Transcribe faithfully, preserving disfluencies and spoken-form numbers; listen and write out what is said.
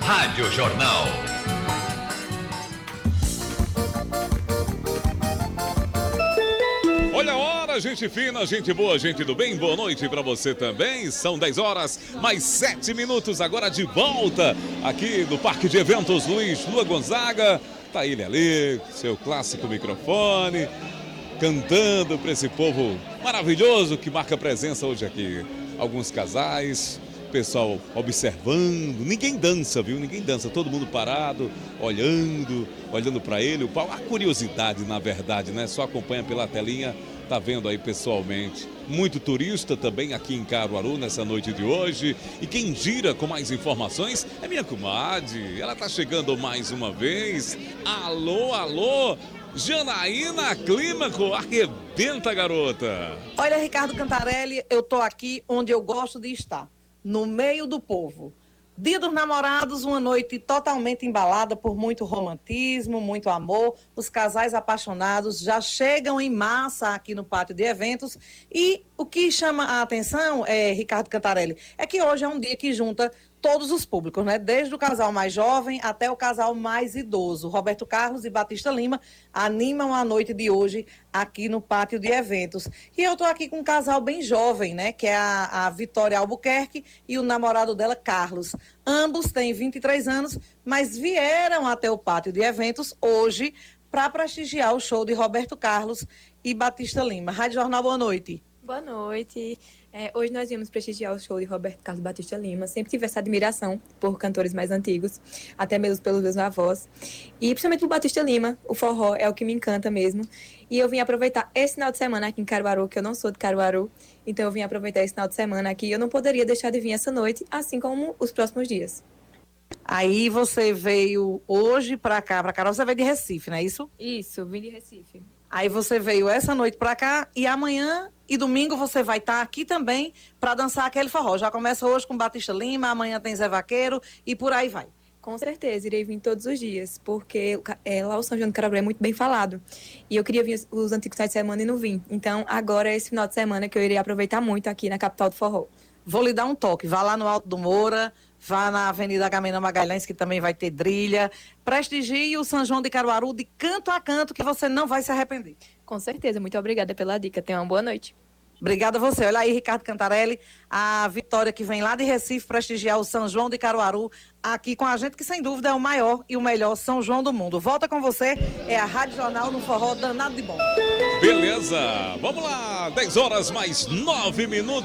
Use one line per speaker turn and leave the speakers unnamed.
Rádio Jornal.
Olha a hora, gente fina, gente boa, gente do bem, boa noite pra você também. São dez horas, mais sete minutos agora de volta aqui do Parque de Eventos Luiz Lua Gonzaga. Tá ele ali, seu clássico microfone, cantando pra esse povo maravilhoso que marca presença hoje aqui. Alguns casais, pessoal observando, ninguém dança, viu? Ninguém dança, todo mundo parado, olhando, olhando pra ele. O pau, a curiosidade, na verdade, né? Só acompanha pela telinha. Tá vendo aí pessoalmente. Muito turista também aqui em Caruaru nessa noite de hoje. E quem gira com mais informações é minha comadre. Ela tá chegando mais uma vez. Alô, alô, Janaína Clímaco, arrebenta, garota.
Olha, Ricardo Cantarelli, eu tô aqui onde eu gosto de estar, no meio do povo. Dia dos Namorados, uma noite totalmente embalada por muito romantismo, muito amor. Os casais apaixonados já chegam em massa aqui no pátio de eventos. E o que chama a atenção, é, Ricardo Cantarelli, é que hoje é um dia que junta todos os públicos, né? Desde o casal mais jovem até o casal mais idoso. Roberto Carlos e Batista Lima animam a noite de hoje aqui no pátio de eventos. E eu tô aqui com um casal bem jovem, né? Que é a, a Vitória Albuquerque e o namorado dela, Carlos. Ambos têm vinte e três anos, mas vieram até o pátio de eventos hoje para prestigiar o show de Roberto Carlos e Batista Lima. Rádio Jornal, boa noite.
Boa noite. É, hoje nós viemos prestigiar o show de Roberto Carlos Batista Lima. Sempre tive essa admiração por cantores mais antigos, até mesmo pelos meus avós. E principalmente por Batista Lima, o forró é o que me encanta mesmo. E eu vim aproveitar esse final de semana aqui em Caruaru, que eu não sou de Caruaru, então eu vim aproveitar esse final de semana aqui. Eu não poderia deixar de vir essa noite, assim como os próximos dias.
Aí você veio hoje para cá, para Caruaru, você veio de Recife, não é isso?
Isso, vim de Recife.
Aí você veio essa noite para cá e amanhã e domingo você vai estar aqui também para dançar aquele forró. Já começa hoje com Batista Lima, amanhã tem Zé Vaqueiro e por aí vai.
Com certeza, irei vir todos os dias, porque é, lá o São João do Caruaru é muito bem falado. E eu queria vir os, os antigos finais de semana e não vim. Então agora é esse final de semana que eu irei aproveitar muito aqui na capital do forró.
Vou lhe dar um toque, vá lá no Alto do Moura, vá na Avenida Agamenon Magalhães, que também vai ter trilha. Prestigie o São João de Caruaru de canto a canto, que você não vai se arrepender.
Com certeza, muito obrigada pela dica. Tenha uma boa noite.
Obrigada a você. Olha aí, Ricardo Cantarelli, a Vitória que vem lá de Recife prestigiar o São João de Caruaru, aqui com a gente, que sem dúvida é o maior e o melhor São João do mundo. Volta com você, é a Rádio Jornal no forró danado de bom.
Beleza, vamos lá, dez horas mais nove minutos.